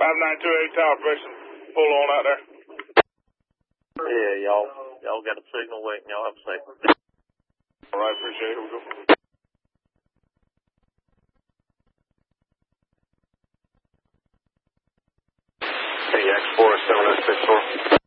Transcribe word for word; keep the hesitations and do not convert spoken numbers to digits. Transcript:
five nine two eight Tower, Preston. Pull on out there. Yeah, y'all, y'all got a signal waiting. Y'all have a safe. All right, appreciate it. We'll go. Hey, X four seven oh six four.